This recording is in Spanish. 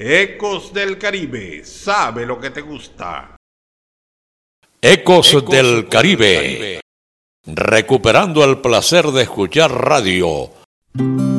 Ecos del Caribe, sabe lo que te gusta. Ecos del Caribe, recuperando el placer de escuchar radio.